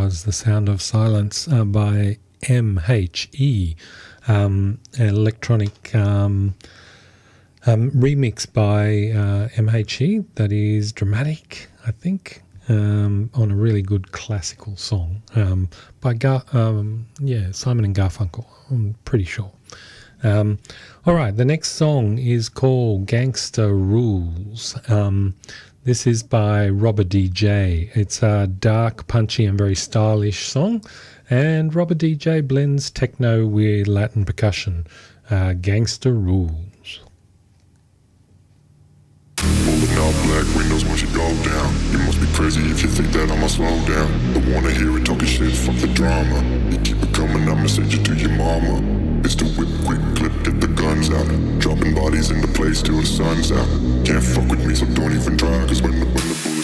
was The Sound of Silence by MHE, electronic remix by MHE that is dramatic, I think, on a really good classical song by Simon and Garfunkel, I'm pretty sure. All right, the next song is called Gangsta Rules. This is by Robert DJ. It's a dark, punchy and very stylish song, and Robert DJ blends techno with Latin percussion. Gangsta Rules. Rolling out black windows once you go down. You must be crazy if you think that I'ma slow down. Don't wanna hear it talking shit, fuck the drama. You keep it coming, I'ma send you to your mama. It's the whip, quick clip, get the guns out. Dropping bodies in the place till the sun's out. Can't fuck with me, so don't even try. Cause when the bullets